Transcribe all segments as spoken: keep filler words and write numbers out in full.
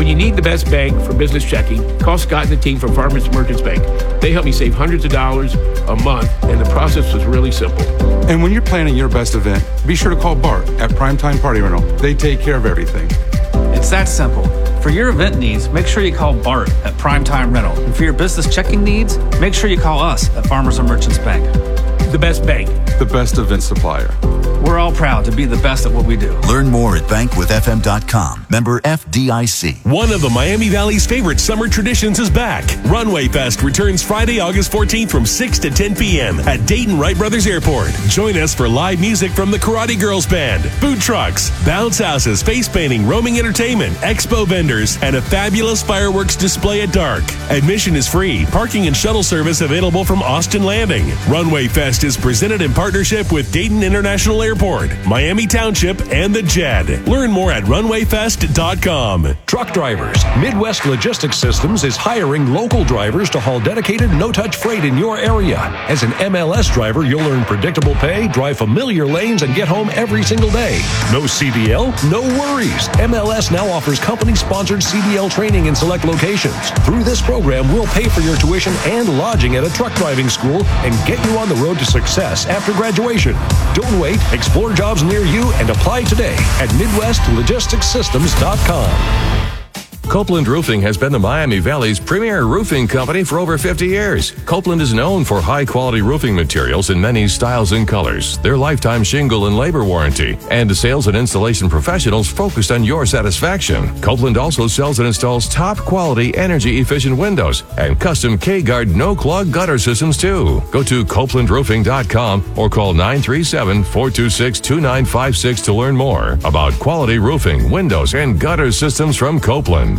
When you need the best bank for business checking, call Scott and the team from Farmers Merchants Bank. They helped me save hundreds of dollars a month, and the process was really simple. And when you're planning your best event, be sure to call Bart at Primetime Party Rental. They take care of everything. It's that simple. For your event needs, make sure you call Bart at Primetime Rental. And for your business checking needs, make sure you call us at Farmers and Merchants Bank. The best bank. The best event supplier. We're all proud to be the best at what we do. Learn more at bank with f m dot com. Member F D I C. One of the Miami Valley's favorite summer traditions is back. Runway Fest returns Friday, August fourteenth from six to ten p.m. at Dayton Wright Brothers Airport. Join us for live music from the Karate Girls Band, food trucks, bounce houses, face painting, roaming entertainment, expo vendors, and a fabulous fireworks display at dark. Admission is free. Parking and shuttle service available from Austin Landing. Runway Fest is presented in partnership with Dayton International Airport, Miami Township, and the J E D. Learn more at runway fest dot com. Truck drivers, Midwest Logistics Systems is hiring local drivers to haul dedicated no-touch freight in your area. As an M L S driver, you'll earn predictable pay, drive familiar lanes, and get home every single day. No C D L? No worries. M L S now offers company-sponsored C D L training in select locations. Through this program, we'll pay for your tuition and lodging at a truck driving school and get you on the road to success after graduation. Don't wait. Explore jobs near you and apply today at midwest logistics systems dot com. Copeland Roofing has been the Miami Valley's premier roofing company for over fifty years. Copeland is known for high-quality roofing materials in many styles and colors, their lifetime shingle and labor warranty, and sales and installation professionals focused on your satisfaction. Copeland also sells and installs top-quality, energy-efficient windows and custom K-Guard no-clog gutter systems, too. Go to copeland roofing dot com or call nine three seven, four two six, two nine five six to learn more about quality roofing, windows, and gutter systems from Copeland.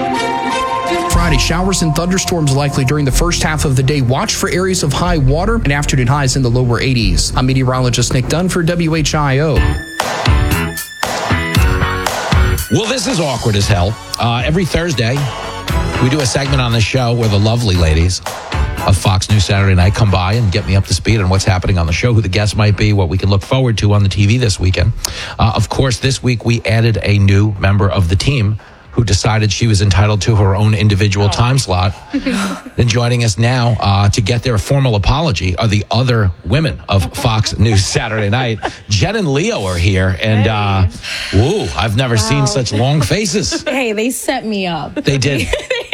Friday, showers and thunderstorms likely during the first half of the day. Watch for areas of high water and afternoon highs in the lower eighties. I'm meteorologist Nick Dunn for W H I O. Well, this is awkward as hell. Uh, every Thursday, we do a segment on the show where the lovely ladies of Fox News Saturday Night come by and get me up to speed on what's happening on the show, who the guests might be, what we can look forward to on the T V this weekend. Uh, of course, this week we added a new member of the team who decided she was entitled to her own individual time slot. And joining us now uh, to get their formal apology are the other women of Fox News Saturday Night. Jen and Leo are here, and uh, woo, I've never wow. seen such long faces. Hey, they set me up. They did.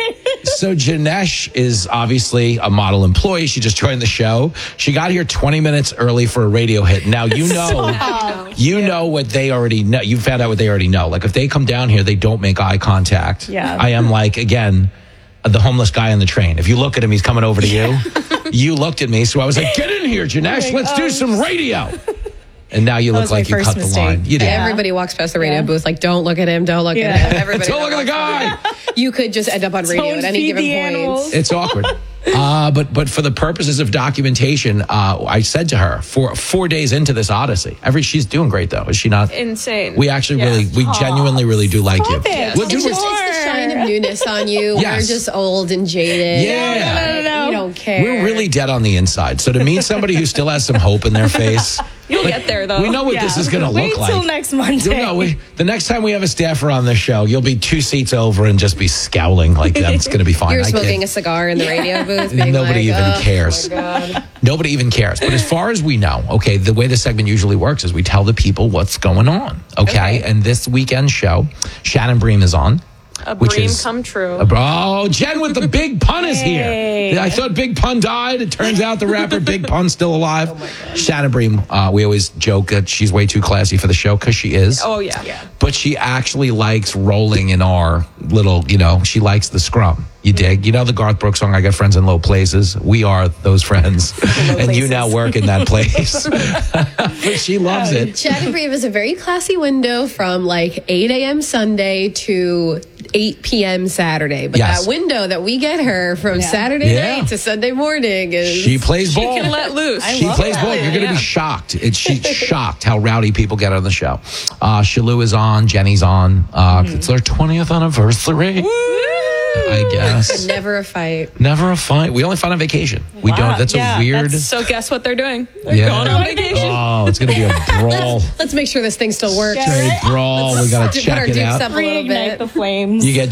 So Janesh is obviously a model employee. She just joined the show. She got here twenty minutes early for a radio hit. Now, you know, Stop. you yeah. know what they already know. You found out what they already know. Like, if they come down here, they don't make eye contact. Yeah. I am like, again, the homeless guy on the train. If you look at him, he's coming over to you. You looked at me, so I was like, get in here, Janesh. Let's do some radio. And now you look like you cut mistake. the line. You did. Yeah. Everybody walks past the radio yeah. booth like, don't look at him, don't look yeah. at him. Everybody don't look at the guy. You could just end up on radio don't at any given point. It's awkward. Uh, but but for the purposes of documentation, uh, I said to her, for four days into this odyssey, every she's doing great though, is she not? Insane. We actually yeah. really, we genuinely really do like Stop you. It. We'll do It's just it's the shine of newness on you. Yes. We're just old and jaded. Yeah. No, no, no, no. You don't care. We're really dead on the inside. So to meet somebody who still has some hope in their face. You'll like, get there, though. We know what yeah. this is going to look Wait like. Wait till next Monday. You know, we, the next time we have a staffer on the show, you'll be two seats over and just be scowling like that. It's going to be fine. You're I smoking kid. a cigar in the radio booth. Nobody like, even oh, cares. Oh my God. Nobody even cares. But as far as we know, okay, the way the segment usually works is we tell the people what's going on. Okay. okay. And this weekend show, Shannon Bream is on. A which dream is come true. A, oh, Jen with the Big Pun is hey. here. I thought Big Pun died. It turns out the rapper Big Pun's still alive. Oh my God. Shannon Bream, uh, we always joke that she's way too classy for the show because she is. Oh, yeah. yeah. But she actually likes rolling in our little, you know, she likes the scrum. You dig? You know the Garth Brooks song, I Got Friends in Low Places? We are those friends. and places. You now work in that place. But she loves it. Shannon Bream is a very classy window from like eight a.m. Sunday to eight p.m. Saturday. But yes. that window that we get her from yeah. Saturday yeah. night to Sunday morning is... She plays ball. She can let loose. I she plays that. ball. You're going to yeah. be shocked. It's, she's shocked how rowdy people get on the show. Uh, Shalou is on. Jenny's on. Uh, mm-hmm. It's their twentieth anniversary. Woo! I guess. Never a fight. Never a fight. We only fight on vacation. We wow. don't. That's yeah, a weird. That's, so guess what they're doing? They're yeah. going on vacation. Oh, it's going to be a brawl. let's, let's make sure this thing still works. Straight brawl. We got to check it out. Reignite the flames. You get